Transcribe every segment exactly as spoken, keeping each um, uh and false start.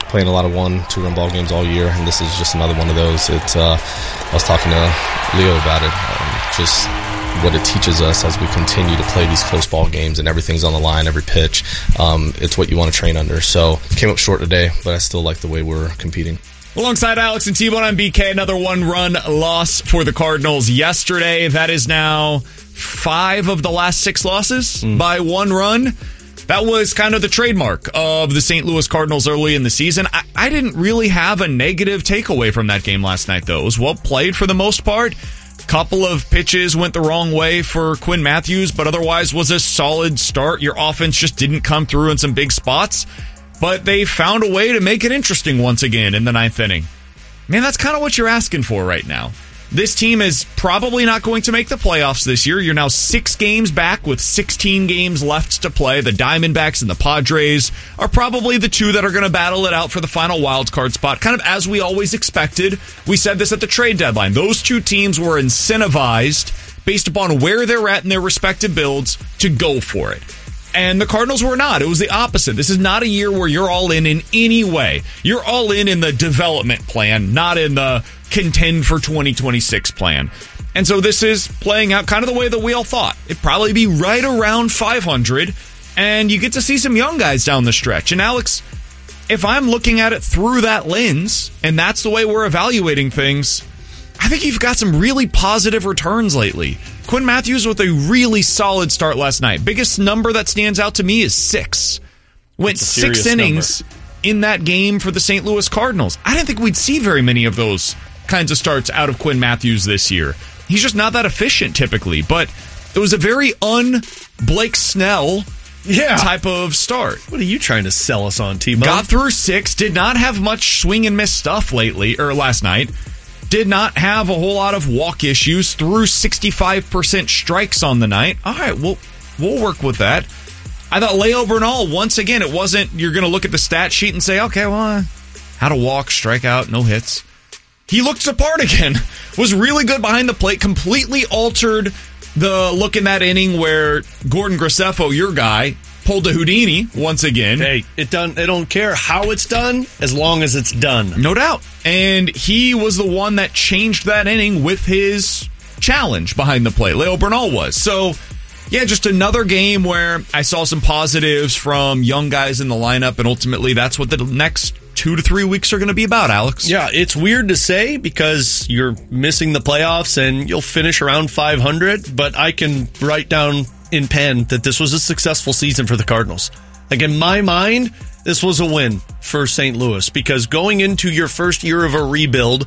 playing a lot of one, two-run ball games all year, and this is just another one of those. It's, uh, I was talking to Leo about it, um, just what it teaches us as we continue to play these close ball games and everything's on the line, every pitch. Um, it's what you want to train under. So came up short today, but I still like the way we're competing. Alongside Alex and T-Bone on B K, another one-run loss for the Cardinals yesterday. That is now five of the last six losses mm. by one run. That was kind of the trademark of the Saint Louis Cardinals early in the season. I, I didn't really have a negative takeaway from that game last night, though. It was well played for the most part. Couple of pitches went the wrong way for Quinn Matthews, but otherwise was a solid start. Your offense just didn't come through in some big spots, but they found a way to make it interesting once again in the ninth inning. Man, that's kind of what you're asking for right now. This team is probably not going to make the playoffs this year. You're now six games back with sixteen games left to play. The Diamondbacks and the Padres are probably the two that are going to battle it out for the final wild card spot, kind of as we always expected. We said this at the trade deadline. Those two teams were incentivized based upon where they're at in their respective builds to go for it. And the Cardinals were not. It was the opposite. This is not a year where you're all in in any way. You're all in in the development plan, not in the contend for twenty twenty-six plan. And so this is playing out kind of the way that we all thought. It'd probably be right around five hundred, and you get to see some young guys down the stretch. And Alex, if I'm looking at it through that lens, and that's the way we're evaluating things, I think you've got some really positive returns lately. Quinn Matthews with a really solid start last night. Biggest number that stands out to me is six. Went six innings number. in that game for the Saint Louis Cardinals. I didn't think we'd see very many of those kinds of starts out of Quinn Matthews this year. He's just not that efficient typically, but it was a very un-Blake Snell yeah. type of start. What are you trying to sell us on, T-Bone? Got through six, did not have much swing and miss stuff lately, or last night. Did not have a whole lot of walk issues, threw sixty-five percent strikes on the night. All right, we'll, we'll work with that. I thought Leo Bernal, once again, it wasn't, you're going to look at the stat sheet and say, okay, well, had a walk, strikeout, no hits. He looked the part again. Was really good behind the plate. Completely altered the look in that inning where Gordon Graceffo, your guy, pulled a Houdini once again. Hey, it done. They don't care how it's done as long as it's done. No doubt. And he was the one that changed that inning with his challenge behind the plate. Leo Bernal was. So, yeah, just another game where I saw some positives from young guys in the lineup, and ultimately that's what the next two to three weeks are going to be about, Alex. Yeah, it's weird to say because you're missing the playoffs and you'll finish around five hundred, but I can write down in pen that this was a successful season for the Cardinals. Like, in my mind, this was a win for Saint Louis because going into your first year of a rebuild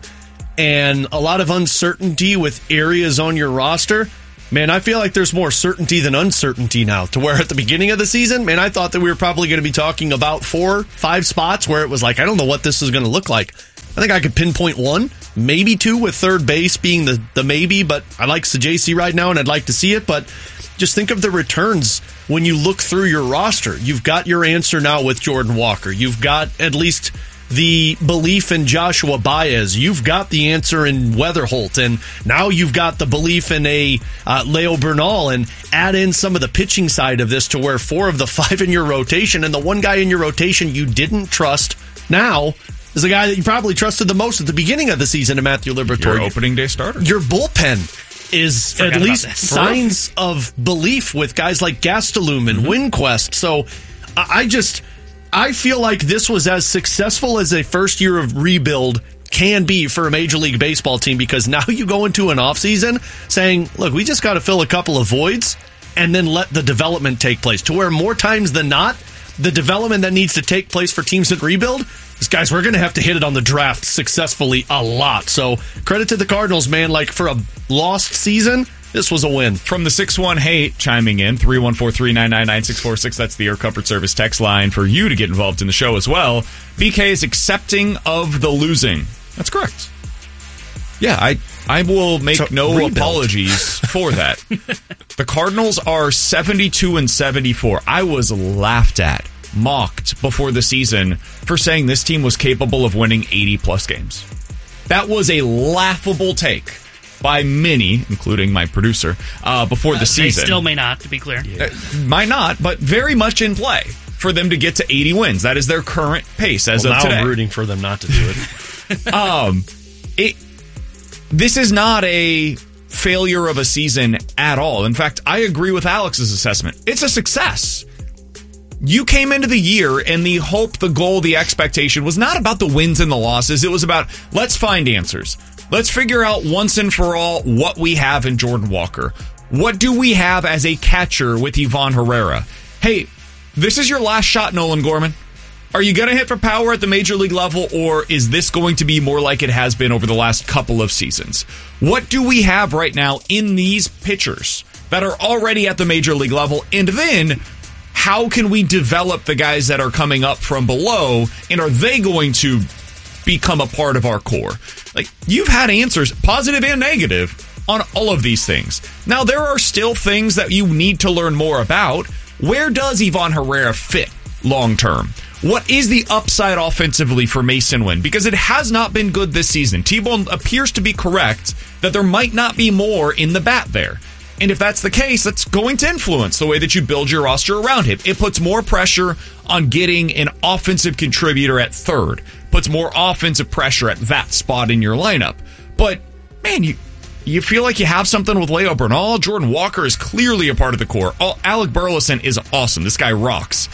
and a lot of uncertainty with areas on your roster, man, I feel like there's more certainty than uncertainty now, to where at the beginning of the season, man, I thought that we were probably going to be talking about four, five spots where it was like, I don't know what this is going to look like. I think I could pinpoint one, maybe two, with third base being the, the maybe, but I like Sajacy right now and I'd like to see it, but just think of the returns when you look through your roster. You've got your answer now with Jordan Walker. You've got at least the belief in Joshua Baez. You've got the answer in Weatherholt, and now you've got the belief in a uh, Leo Bernal, and add in some of the pitching side of this to where four of the five in your rotation and the one guy in your rotation you didn't trust now is the guy that you probably trusted the most at the beginning of the season, in Matthew Liberatore. Your opening day starter. Your bullpen is Forgot at least signs of belief with guys like Gastelum and mm-hmm. Winquest. So I just... I feel like this was as successful as a first year of rebuild can be for a Major League Baseball team, because now you go into an offseason saying, look, we just got to fill a couple of voids and then let the development take place, to where more times than not, the development that needs to take place for teams that rebuild is, guys, we're going to have to hit it on the draft successfully a lot. So credit to the Cardinals, man. Like, for a lost season, this was a win. From the six one Hate chiming in, three one four, three nine nine, nine six four six. That's the Air Comfort Service text line for you to get involved in the show as well. B K is accepting of the losing. That's correct. Yeah, I I will make so, no rebuild. apologies for that. The Cardinals are seventy-two and seventy-four. I was laughed at, mocked before the season for saying this team was capable of winning eighty plus games. That was a laughable take by many, including my producer, uh, before uh, the season. They still may not, to be clear. Uh, might not, but very much in play for them to get to eighty wins. That is their current pace as well, of now today. I'm rooting for them not to do it. um, it. This is not a failure of a season at all. In fact, I agree with Alex's assessment. It's a success. You came into the year and the hope, the goal, the expectation was not about the wins and the losses. It was about, let's find answers. Let's figure out once and for all what we have in Jordan Walker. What do we have as a catcher with Ivan Herrera? Hey, this is your last shot, Nolan Gorman. Are you going to hit for power at the major league level, or is this going to be more like it has been over the last couple of seasons? What do we have right now in these pitchers that are already at the major league level? And then, how can we develop the guys that are coming up from below, and are they going to become a part of our core? Like, you've had answers, positive and negative, on all of these things. Now, there are still things that you need to learn more about. Where does Ivan Herrera fit long term? What is the upside offensively for Mason Wynn? Because it has not been good this season. T-Bone appears to be correct that there might not be more in the bat there. And if that's the case, that's going to influence the way that you build your roster around him. It puts more pressure on getting an offensive contributor at third. Puts more offensive pressure at that spot in your lineup. But, man, you you feel like you have something with Leo Bernal. Jordan Walker is clearly a part of the core. Oh, Alec Burleson is awesome. This guy rocks.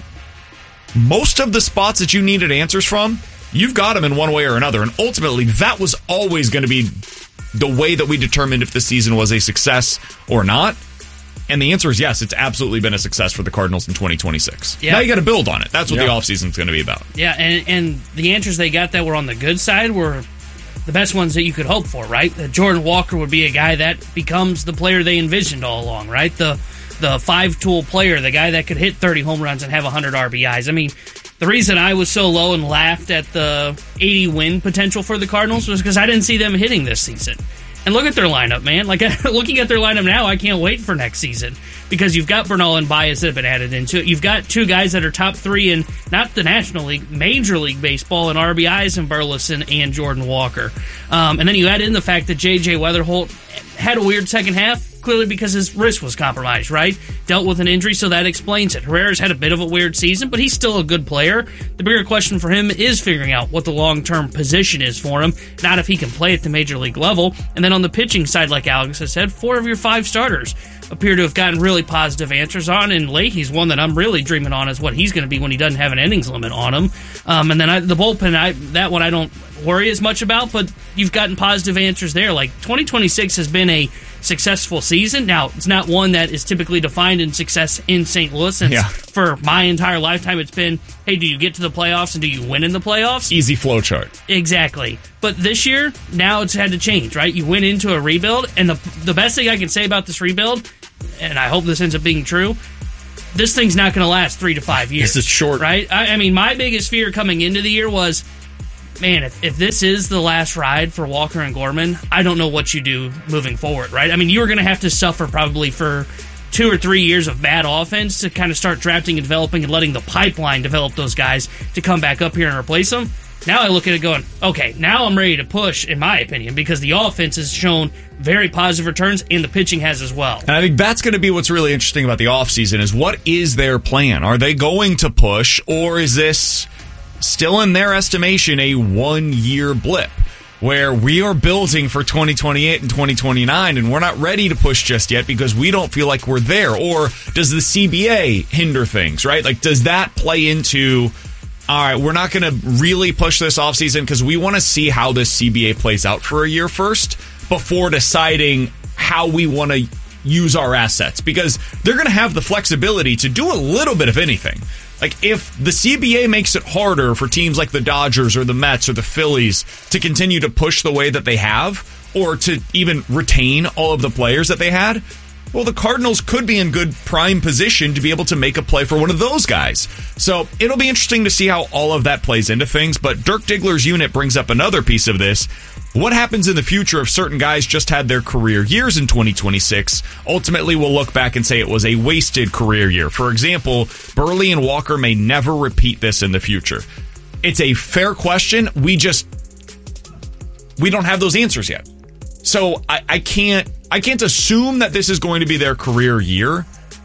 Most of the spots that you needed answers from, you've got them in one way or another. And ultimately, that was always going to be the way that we determined if the season was a success or not. And the answer is yes, it's absolutely been a success for the Cardinals in twenty twenty-six. Yeah. Now you got to build on it. That's what yeah. the offseason is going to be about. Yeah, and, and the answers they got that were on the good side were the best ones that you could hope for, right? That Jordan Walker would be a guy that becomes the player they envisioned all along, right? The the five-tool player, the guy that could hit thirty home runs and have one hundred R B Is. I mean, the reason I was so low and laughed at the eighty win potential for the Cardinals was because I didn't see them hitting this season. And look at their lineup, man. Like, looking at their lineup now, I can't wait for next season because you've got Bernal and Baez that have been added into it. You've got two guys that are top three in not the National League, Major League Baseball in R B Is in Burleson and Jordan Walker. Um, and then you add in the fact that J J Weatherholt had a weird second half, clearly because his wrist was compromised, right? Dealt with an injury, so that explains it. Herrera's had a bit of a weird season, but he's still a good player. The bigger question for him is figuring out what the long-term position is for him, not if he can play at the major league level. And then on the pitching side, like Alex has said, four of your five starters appear to have gotten really positive answers on, and Leahy's one that I'm really dreaming on is what he's going to be when he doesn't have an innings limit on him. Um, and then I, the bullpen, I, that one I don't worry as much about, but you've gotten positive answers there. Like, twenty twenty-six has been a successful season. Now, it's not one that is typically defined in success in Saint Louis, and yeah. for my entire lifetime it's been, hey, do you get to the playoffs and do you win in the playoffs? Easy flow chart. Exactly. But this year, now it's had to change, right? You went into a rebuild, and the the best thing I can say about this rebuild, and I hope this ends up being true, this thing's not going to last three to five years. This is short. Right? I, I mean, my biggest fear coming into the year was, man, if, if this is the last ride for Walker and Gorman, I don't know what you do moving forward, right? I mean, you're going to have to suffer probably for two or three years of bad offense to kind of start drafting and developing and letting the pipeline develop those guys to come back up here and replace them. Now I look at it going, okay, now I'm ready to push, in my opinion, because the offense has shown very positive returns and the pitching has as well. And I think that's going to be what's really interesting about the offseason is what is their plan? Are they going to push, or is this still in their estimation a one-year blip where we are building for twenty twenty-eight and twenty twenty-nine and we're not ready to push just yet because we don't feel like we're there? Or does the C B A hinder things, right? Like, does that play into, all right, we're not going to really push this offseason because we want to see how this C B A plays out for a year first before deciding how we want to use our assets? Because they're going to have the flexibility to do a little bit of anything. Like, if the C B A makes it harder for teams like the Dodgers or the Mets or the Phillies to continue to push the way that they have, or to even retain all of the players that they had, well, the Cardinals could be in good prime position to be able to make a play for one of those guys. So it'll be interesting to see how all of that plays into things. But Dirk Diggler's unit brings up another piece of this. What happens in the future if certain guys just had their career years in twenty twenty-six? Ultimately, we'll look back and say it was a wasted career year. For example, Burley and Walker may never repeat this in the future. It's a fair question. We just, we don't have those answers yet. So I, I can't I can't assume that this is going to be their career year.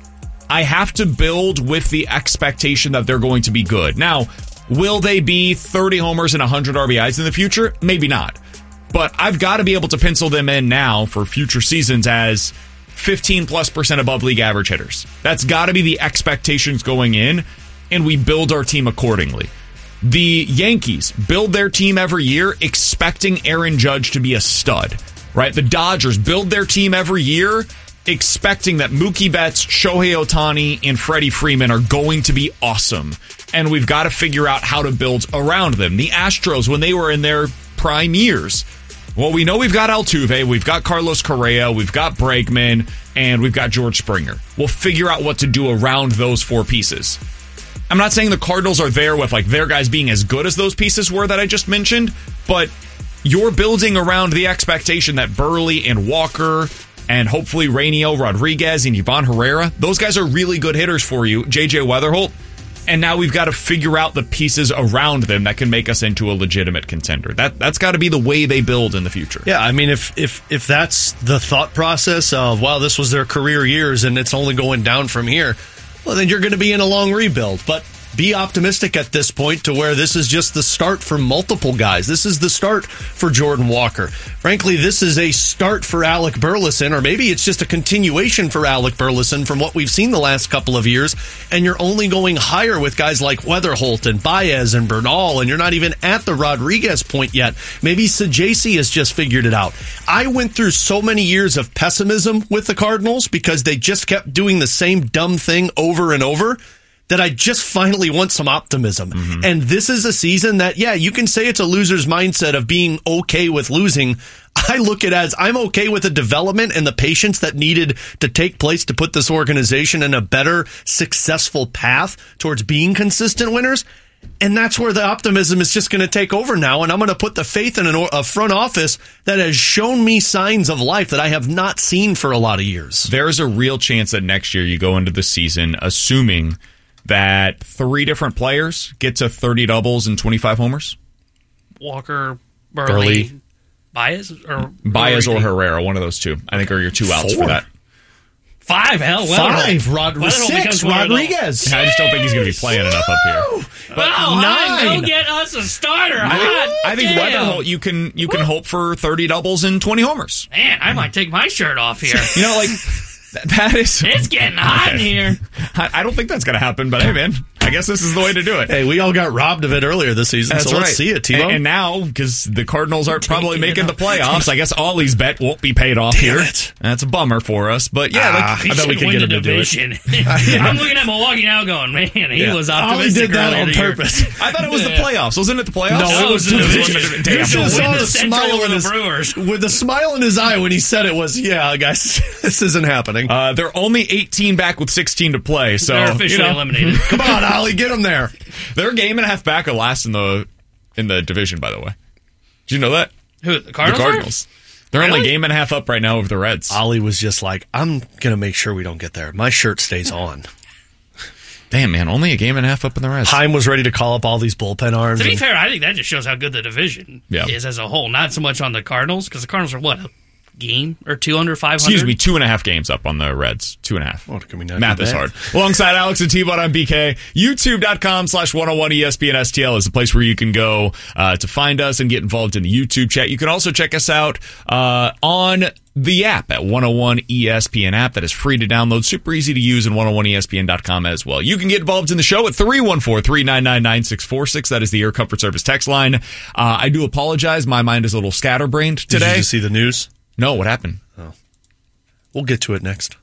I have to build with the expectation that they're going to be good. Now, will they be thirty homers and one hundred R B Is in the future? Maybe not. But I've got to be able to pencil them in now for future seasons as fifteen plus percent above league average hitters. That's got to be the expectations going in, and we build our team accordingly. The Yankees build their team every year expecting Aaron Judge to be a stud, right? The Dodgers build their team every year expecting that Mookie Betts, Shohei Ohtani, and Freddie Freeman are going to be awesome. And we've got to figure out how to build around them. The Astros, when they were in their prime years, well, we know we've got Altuve, we've got Carlos Correa, we've got Bregman, and we've got George Springer. We'll figure out what to do around those four pieces. I'm not saying the Cardinals are there with like their guys being as good as those pieces were that I just mentioned, but you're building around the expectation that Burley and Walker and hopefully Rainiel Rodriguez and Ivan Herrera, those guys are really good hitters for you. J J Weatherholt. And now we've got to figure out the pieces around them that can make us into a legitimate contender. That, that's got to be the way they build in the future. Yeah, I mean, if if if that's the thought process of, wow, this was their career years and it's only going down from here, well, then you're going to be in a long rebuild. But be optimistic at this point to where this is just the start for multiple guys. This is the start for Jordan Walker. Frankly, this is a start for Alec Burleson, or maybe it's just a continuation for Alec Burleson from what we've seen the last couple of years, and you're only going higher with guys like Weatherholt and Baez and Bernal, and you're not even at the Rodriguez point yet. Maybe Sajaci has just figured it out. I went through so many years of pessimism with the Cardinals because they just kept doing the same dumb thing over and over, that I just finally want some optimism. Mm-hmm. And this is a season that, yeah, you can say it's a loser's mindset of being okay with losing. I look at it as I'm okay with the development and the patience that needed to take place to put this organization in a better, successful path towards being consistent winners. And that's where the optimism is just going to take over now. And I'm going to put the faith in an, a front office that has shown me signs of life that I have not seen for a lot of years. There's a real chance that next year you go into the season assuming that three different players get to thirty doubles and twenty-five homers. Walker, Burley, Burley. Baez, or Baez or Herrera, one of those two. I think are your two outs Four. for that. Five, hell, Five, Rod- six, Rodriguez. I just don't think he's going to be playing enough up here. But oh, nine. Go get us a starter. I, I think Weatherholt, you can you can Woo. hope for thirty doubles and twenty homers. Man, I might take my shirt off here. You know, like that is. It's getting hot in here. I, I don't think that's going to happen, but hey, man, I guess this is the way to do it. Hey, we all got robbed of it earlier this season, That's so right. let's see it, T-Bone. And, and now, because the Cardinals aren't probably Taking making it the off. playoffs, I guess Ollie's bet won't be paid off Damn here. it. That's a bummer for us. But yeah, Ah, like, I bet we should could win get him the to do it. division. I'm looking at Milwaukee now going, man, he Yeah. was Ollie optimistic did that earlier on in the year. purpose. I thought it was the Yeah. playoffs. Wasn't it the playoffs? No, it was the it was division. one of the- You Damn. should Just win saw the the Central smile with in the his- Brewers. With the smile in his eye when he said it was, yeah, guys, this isn't happening. Uh, they're only eighteen back with sixteen to play, so They're officially you know, eliminated. Come on, Ollie, get him there. they're a game and a half back of last in the in the division. By the way, did you know that? Who, the Cardinals? The are? Cardinals. They're only a Really? game and a half up right now over the Reds. Ollie was just like, I'm going to make sure we don't get there. My shirt stays on. Damn, man, only a game and a half up in the Reds. Heim was ready to call up all these bullpen arms. To be and- fair, I think that just shows how good the division Yeah. is as a whole. Not so much on the Cardinals, because the Cardinals are what, a game or two under five hundred? Excuse me, two and a half games up on the Reds. Two and a half. Oh, it could be not Math too is bad. hard. Alongside Alex and T-Bone on B K, youtube.com slash 101 ESPN STL is the place where you can go uh, to find us and get involved in the YouTube chat. You can also check us out uh, on the app at one oh one E S P N app. That is free to download, super easy to use, and one oh one E S P N dot com as well. You can get involved in the show at three one four, three nine nine, nine six four six. That is the Air Comfort Service text line. Uh, I do apologize. My mind is a little scatterbrained Did today. you just see the news? No, what happened? We'll get to it next.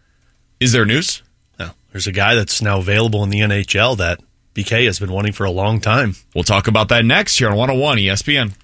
Is there news? No, there's a guy that's now available in the N H L that B K has been wanting for a long time. We'll talk about that next here on one oh one E S P N.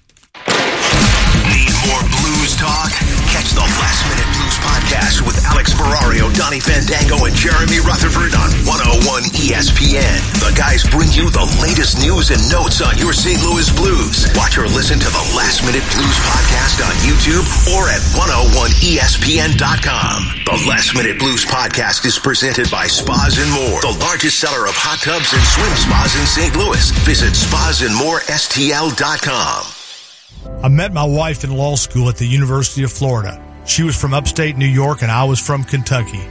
Need more blues talk? Catch the Last Minute Blues podcast with Alex Ferrario, Donnie Fandango, and Jeremy Rutherford on one oh one E S P N. The guys bring you the latest news and notes on your Saint Louis Blues. Watch or listen to the Last Minute Blues podcast on YouTube or at one oh one E S P N dot com. The Last Minute Blues podcast is presented by Spas and More, the largest seller of hot tubs and swim spas in Saint Louis. Visit spas and more S T L dot com. I met my wife in law school at the University of Florida. She was from upstate New York and I was from Kentucky.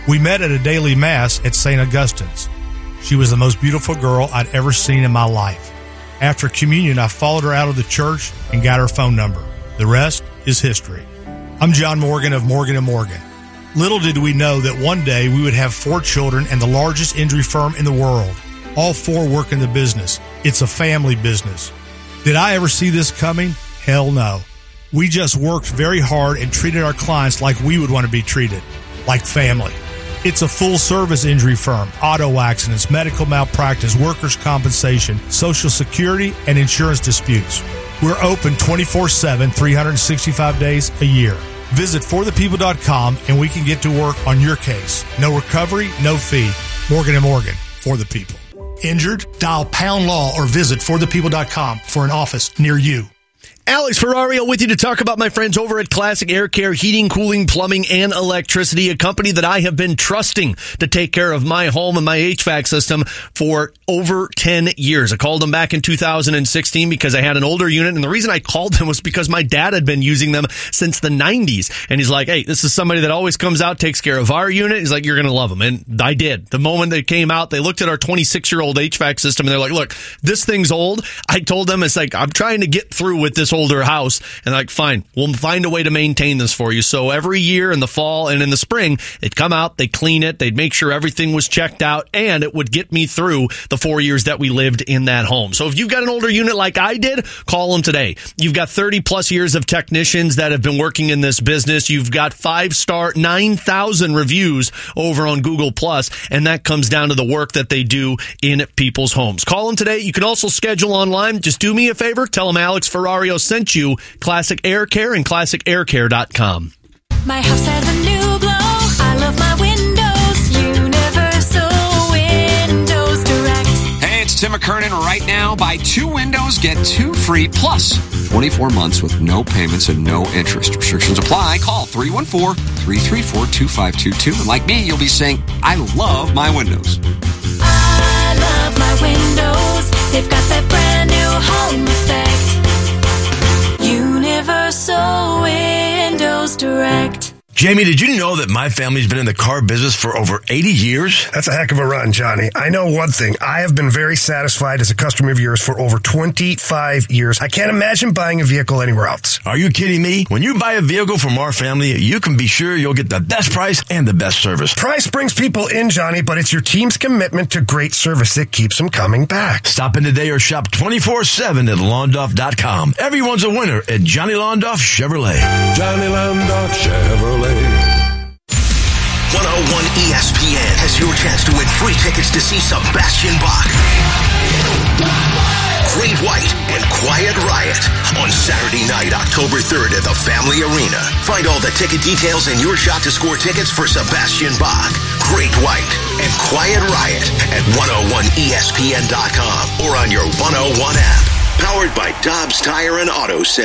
We met at a daily mass at Saint Augustine's. She was the most beautiful girl I'd ever seen in my life. After communion, I followed her out of the church and got her phone number. The rest is history. I'm John Morgan of Morgan and Morgan. Little did we know that one day we would have four children and the largest injury firm in the world. All four work in the business. It's a family business. Did I ever see this coming? Hell no. We just worked very hard and treated our clients like we would want to be treated, like family. It's a full-service injury firm, auto accidents, medical malpractice, workers' compensation, Social Security, and insurance disputes. We're open twenty-four seven, three hundred sixty-five days a year. Visit for the people dot com and we can get to work on your case. No recovery, no fee. Morgan and Morgan, for the people. Injured? Dial pound law or visit for the people dot com for an office near you. Alex Ferrario with you to talk about my friends over at Classic Air Care Heating, Cooling, Plumbing, and Electricity, a company that I have been trusting to take care of my home and my H V A C system for over ten years. I called them back in two thousand sixteen because I had an older unit, and the reason I called them was because my dad had been using them since the nineties, and he's like, hey, this is somebody that always comes out, takes care of our unit. He's like, you're going to love them, and I did. The moment they came out, they looked at our twenty-six-year-old H V A C system, and they're like, look, this thing's old. I told them, it's like, I'm trying to get through with this older house, and like, fine, we'll find a way to maintain this for you. So every year in the fall and in the spring, they'd come out, they'd clean it, they'd make sure everything was checked out, and it would get me through the four years that we lived in that home. So if you've got an older unit like I did, call them today. You've got thirty plus years of technicians that have been working in this business. You've got five-star, nine thousand reviews over on Google Plus, and that comes down to the work that they do in people's homes. Call them today. You can also schedule online. Just do me a favor. Tell them Alex Ferrario sent you. Classic Air Care and classic air care dot com. My house has a new glow. I love my windows. Universal Windows Direct. Hey, it's Tim McKernan. Right now, buy two windows, get two free, plus twenty-four months with no payments and no interest. Restrictions apply. Call three one four, three three four, two five two two. And like me, you'll be saying, I love my windows. I love my windows. They've got that brand new home effect. Universal Windows Direct. Jamie, did you know that my family's been in the car business for over eighty years? That's a heck of a run, Johnny. I know one thing. I have been very satisfied as a customer of yours for over twenty-five years. I can't imagine buying a vehicle anywhere else. Are you kidding me? When you buy a vehicle from our family, you can be sure you'll get the best price and the best service. Price brings people in, Johnny, but it's your team's commitment to great service that keeps them coming back. Stop in today or shop twenty-four seven at Londoff dot com. Everyone's a winner at Johnny Londoff Chevrolet. Johnny Londoff Chevrolet. one oh one E S P N has your chance to win free tickets to see Sebastian Bach, Great White, and Quiet Riot on Saturday night, October third at the Family Arena. Find all the ticket details and your shot to score tickets for Sebastian Bach, Great White, and Quiet Riot at one oh one E S P N dot com or on your one oh one app. Powered by Dobbs Tire and Auto Sales.